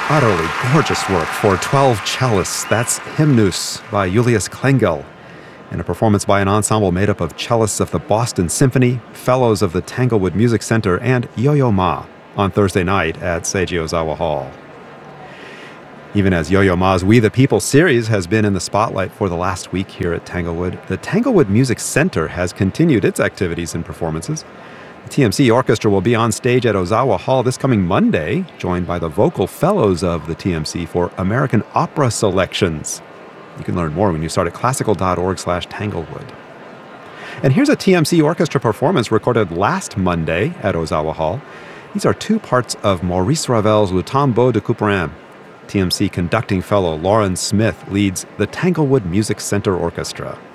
utterly gorgeous work for 12 cellists. That's Hymnus by Julius Klengel, and a performance by an ensemble made up of cellists of the Boston Symphony, fellows of the Tanglewood Music Center, and Yo-Yo Ma on Thursday night at Seiji Ozawa Hall. Even as Yo-Yo Ma's We the People series has been in the spotlight for the last week here at Tanglewood, the Tanglewood Music Center has continued its activities and performances. The TMC Orchestra will be on stage at Ozawa Hall this coming Monday, joined by the vocal fellows of the TMC for American opera selections. You can learn more when you start at classical.org/Tanglewood. And here's a TMC Orchestra performance recorded last Monday at Ozawa Hall. These are two parts of Maurice Ravel's Le Tombeau de Couperin. TMC conducting fellow Lauren Smith leads the Tanglewood Music Center Orchestra.